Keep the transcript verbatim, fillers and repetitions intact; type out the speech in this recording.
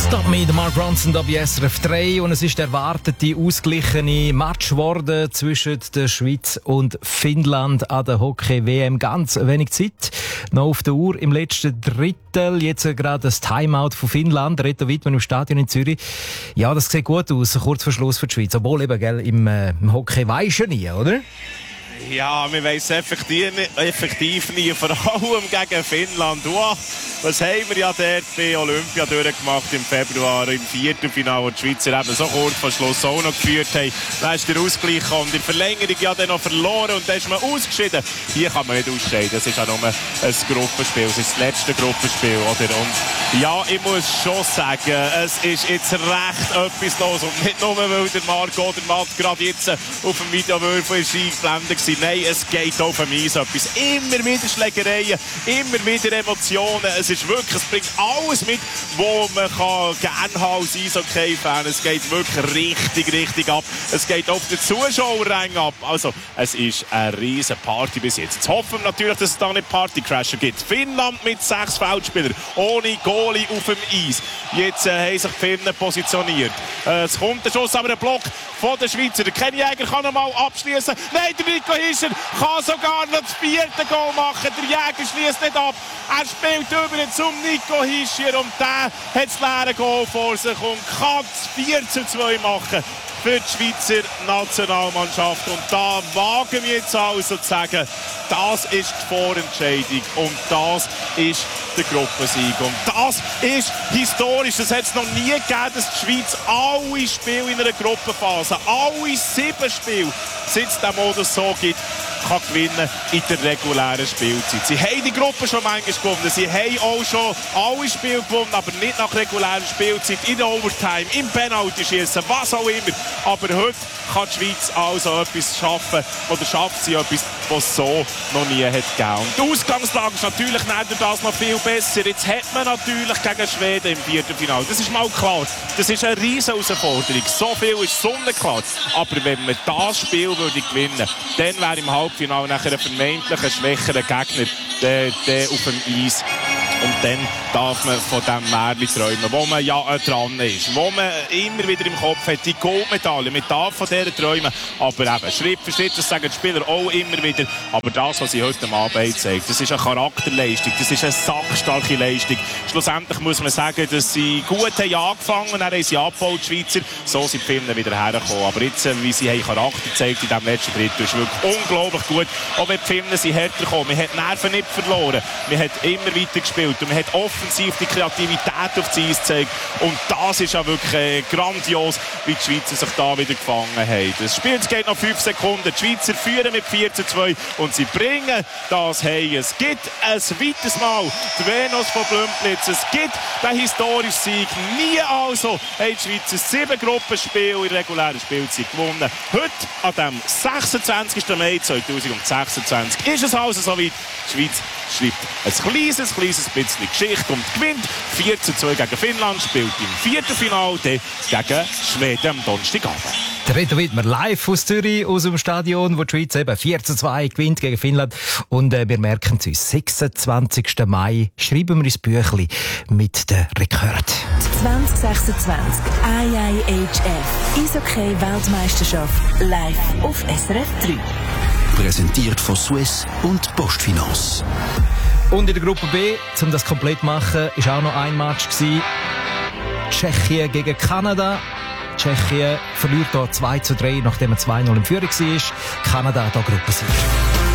Stop Me, der Mark Ronson, da bei S R F drei. Und es ist der erwartete, ausgeglichene Match geworden zwischen der Schweiz und Finnland an der Hockey-W M. Ganz wenig Zeit noch auf der Uhr im letzten Drittel. Jetzt gerade das Timeout von Finnland. Reto Wittmann im Stadion in Zürich. Ja, das sieht gut aus, kurz vor Schluss für die Schweiz. Obwohl eben, gell, im, äh, im Hockey weisst du nie, oder? Ja, wir weiss effektiv, effektiv nie, vor allem gegen Finnland. Wow, was haben wir ja dort bei Olympia durchgemacht im Februar, im Viertelfinale, wo die Schweizer eben so kurz vor Schluss auch noch geführt haben. Dann ist der Ausgleich gekommen, die Verlängerung ja dann noch verloren und dann ist man ausgeschieden. Hier kann man nicht ausscheiden, das ist ja nur ein Gruppenspiel, es ist das letzte Gruppenspiel, oder? Und ja, ich muss schon sagen, es ist jetzt recht etwas los und nicht nur, weil der Marco oder Matt gerade jetzt auf dem Videowürfel ist eingeblendet war. Nein, es geht auf dem Eis etwas. Immer wieder Schlägereien, immer wieder Emotionen. Es ist wirklich, es bringt alles mit, was man kann gerne haben als Eishockey-Fan. Es geht wirklich richtig, richtig ab. Es geht auf den Zuschauerrängen ab. Also, es ist eine riesen Party bis jetzt. Jetzt hoffen wir natürlich, dass es da nicht Partycrasher gibt. Finnland mit sechs Feldspielern, ohne Goalie auf dem Eis. Jetzt äh, haben sich die Finnen positioniert. Äh, es kommt der Schuss, aber ein Block von den Schweizer. Der Kenny Jäger kann noch mal abschließen. Nein, der Nico Hischer kann sogar noch das vierte Goal machen. Der Jäger schließt nicht ab. Er spielt über zum Nico Hischer und der hat das leere Goal vor sich und kann das vier zu zwei machen für die Schweizer Nationalmannschaft. Und da wagen wir jetzt also zu sagen, das ist die Vorentscheidung und das ist der Gruppensieg. Und das ist historisch. Das hat es noch nie gegeben, dass die Schweiz alle Spiele in einer Gruppenphase, alle sieben Spiele, seit es diesen Modus so gibt, kann gewinnen in der regulären Spielzeit. Sie haben die Gruppe schon manchmal gewonnen. Sie haben auch schon alle Spiele gewonnen, aber nicht nach regulärer Spielzeit, in der Overtime, im Penalty-Schießen, was auch immer. Aber heute kann die Schweiz also etwas schaffen, oder schafft sie etwas, was es so noch nie hat gegeben. Und die Ausgangslage ist natürlich neben das noch viel besser. Jetzt hat man natürlich gegen Schweden im Viertelfinale. Das ist mal klar. Das ist eine riesen Herausforderung. So viel ist sonnenklar. Aber wenn man das Spiel würde gewinnen, dann wäre im Halbfinale nachher ein vermeintlich schwächerer Gegner der, der auf dem Eis. Und dann darf man von diesem Märchen träumen, wo man ja äh, dran ist, wo man immer wieder im Kopf hat, die Goldmedaille. Man darf von dieser träumen, aber eben Schritt für Schritt, das sagen die Spieler auch immer wieder. Aber das, was sie heute am Abend zeigen, das ist eine Charakterleistung, das ist eine sachstarke Leistung. Schlussendlich muss man sagen, dass sie gut haben angefangen, dann haben sie abgebaut, die Schweizer. So sind die Finnen wieder hergekommen. Aber jetzt, wie sie haben Charakter gezeigt in diesem letzten Drittel, ist wirklich unglaublich gut. Auch wenn die Finnen sind härter gekommen, man hat die Nerven nicht verloren, man hat immer weiter gespielt. Und man hat offensiv die Kreativität auf das Eis gezeigt. Und das ist ja wirklich äh, grandios, wie die Schweizer sich da wieder gefangen haben. Das Spiel geht noch fünf Sekunden. Die Schweizer führen mit vier zu zwei und sie bringen das heim. Es gibt ein weiteres Mal die Venus von Blümplitz. Es gibt den historischen Sieg. Nie also haben die Schweizer sieben Gruppenspiele in regulärer Spielzeit gewonnen. Heute, an dem sechsundzwanzigsten Mai zweitausendsechsundzwanzig, ist es also soweit. Die Schweiz schreibt ein kleines, kleines bisschen Geschichte und gewinnt vier zu zwei gegen Finnland, spielt im Viertelfinale gegen Schweden am Donnerstagabend. Der Reto Wittmer live aus Zürich, aus dem Stadion, wo die Schweiz eben vier zu zwei gewinnt gegen Finnland. Und äh, wir merken es uns, sechsundzwanzigsten Mai schreiben wir ins Büchlein mit dem Rekord. zwanzig sechsundzwanzig I I H F Eishockey-Weltmeisterschaft live auf S R F drei. Präsentiert von Swiss und Postfinance. Und in der Gruppe B, um das komplett zu machen, war auch noch ein Match gewesen. Tschechien gegen Kanada. Tschechien verliert hier zwei zu drei, nachdem er zwei null in Führung war. Kanada hier Gruppensieger.